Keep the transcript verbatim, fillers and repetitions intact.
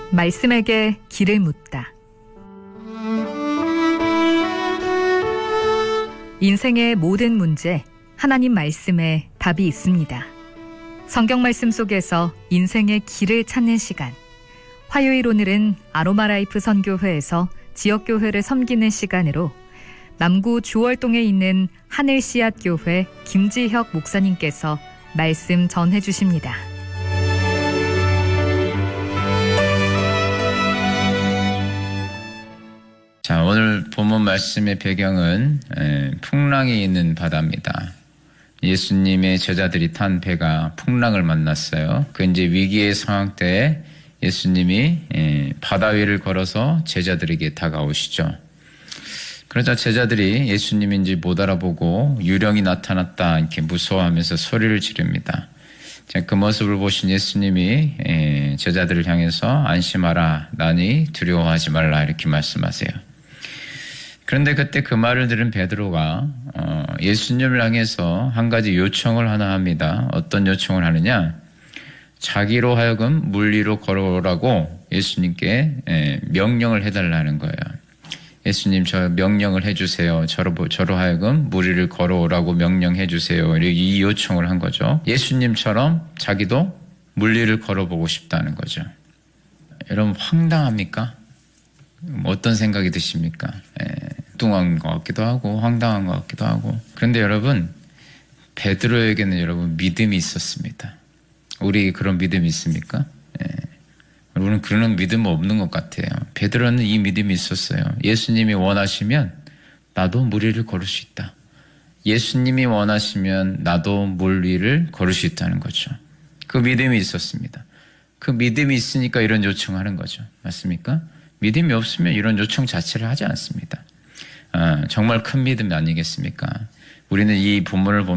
말씀에게 길을 묻다. 인생의 모든 문제, 하나님 말씀에 답이 있습니다. 성경 말씀 속에서 인생의 길을 찾는 시간. 화요일 오늘은 아로마라이프 선교회에서 지역교회를 섬기는 시간으로 남구 주월동에 있는 하늘씨앗교회 김지혁 목사님께서 말씀 전해 주십니다. 자, 오늘 본문 말씀의 배경은 에, 풍랑이 있는 바다입니다. 예수님의 제자들이 탄 배가 풍랑을 만났어요. 그 이제 위기의 상황 때 예수님이 에, 바다 위를 걸어서 제자들에게 다가오시죠. 그러자 제자들이 예수님인지 못 알아보고 유령이 나타났다 이렇게 무서워하면서 소리를 지릅니다. 자, 그 모습을 보신 예수님이 에, 제자들을 향해서 안심하라, 나니 두려워하지 말라 이렇게 말씀하세요. 그런데 그때 그 말을 들은 베드로가 어, 예수님을 향해서 한 가지 요청을 하나 합니다. 어떤 요청을 하느냐? 자기로 하여금 물 위로 걸어오라고 예수님께 에, 명령을 해달라는 거예요. 예수님, 저 명령을 해주세요. 저로, 저로 하여금 물 위를 걸어오라고 명령해 주세요. 이 요청을 한 거죠. 예수님처럼 자기도 물 위를 걸어보고 싶다는 거죠. 여러분, 황당합니까? 어떤 생각이 드십니까? 에, 뚱한 것 같기도 하고 황당한 것 같기도 하고. 그런데 여러분, 베드로에게는 여러분 믿음이 있었습니다. 우리 그런 믿음이 있습니까? 예. 우리는 그런 믿음은 없는 것 같아요. 베드로는 이 믿음이 있었어요. 예수님이 원하시면 나도 물 위를 걸을 수 있다. 예수님이 원하시면 나도 물 위를 걸을 수 있다는 거죠. 그 믿음이 있었습니다. 그 믿음이 있으니까 이런 요청하는 거죠. 맞습니까? 믿음이 없으면 이런 요청 자체를 하지 않습니다. 아, 정말 큰 믿음 아니겠습니까? 우리는 이 본문을 보면